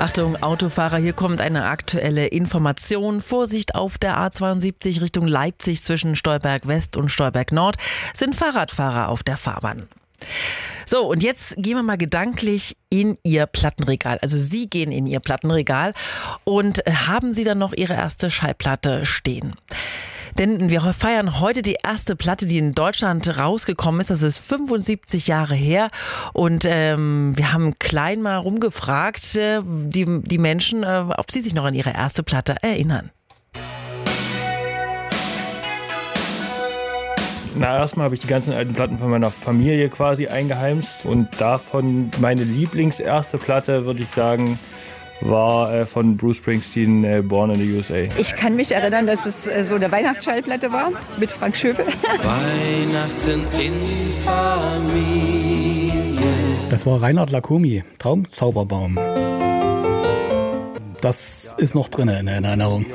Achtung, Autofahrer, hier kommt eine aktuelle Information. Vorsicht, auf der A72 Richtung Leipzig zwischen Stolberg West und Stolberg Nord sind Fahrradfahrer auf der Fahrbahn. So, und jetzt gehen wir mal gedanklich in Ihr Plattenregal. Also Sie gehen in Ihr Plattenregal und haben Sie dann noch Ihre erste Schallplatte stehen? Denn wir feiern heute die erste Platte, die in Deutschland rausgekommen ist. Das ist 75 Jahre her. Und wir haben klein mal rumgefragt, die Menschen, ob sie sich noch an ihre erste Platte erinnern. Na, erstmal habe ich die ganzen alten Platten von meiner Familie quasi eingeheimst. Und davon meine Lieblingserste Platte, würde ich sagen, war von Bruce Springsteen, Born in the USA. Ich kann mich erinnern, dass es so eine Weihnachtsschallplatte war mit Frank Schöbel. Weihnachten in Familie. Das war Reinhard Lacomi, Traumzauberbaum. Das ist noch drin in Erinnerung.